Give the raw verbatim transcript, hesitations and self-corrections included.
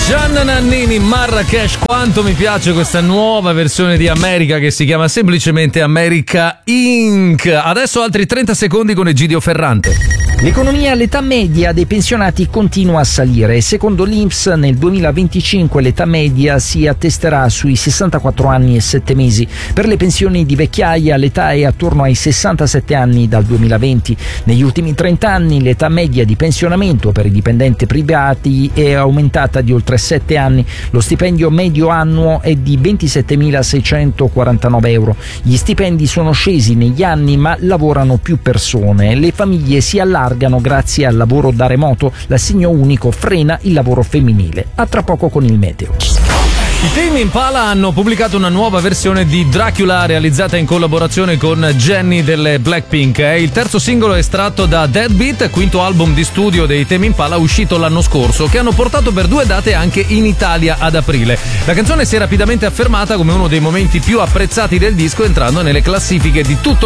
Gianna Nannini, Marrakesh. Quanto mi piace questa nuova versione di America che si chiama semplicemente America Incorporated. Adesso altri trenta secondi con Egidio Ferrante. L'economia all'età media dei pensionati continua a salire. Secondo l'I N P S nel duemilaventicinque l'età media si attesterà sui sessantaquattro anni e sette mesi. Per le pensioni di vecchiaia l'età è attorno ai sessantasette anni dal duemilaventi. Negli ultimi trenta anni l'età media di pensionamento per i dipendenti privati è aumentata di oltre sette anni. Lo stipendio medio annuo è di ventisettemilaseicentoquarantanove euro. Gli stipendi sono scesi negli anni ma lavorano più persone. Le famiglie si allargano grazie al lavoro da remoto. L'assegno unico frena il lavoro femminile. A tra poco con il meteo. I Tame Impala hanno pubblicato una nuova versione di Dracula realizzata in collaborazione con Jenny delle Blackpink. È il terzo singolo estratto da Deadbeat, quinto album di studio dei Tame Impala uscito l'anno scorso, che hanno portato per due date anche in Italia ad aprile. La canzone si è rapidamente affermata come uno dei momenti più apprezzati del disco, entrando nelle classifiche di tutto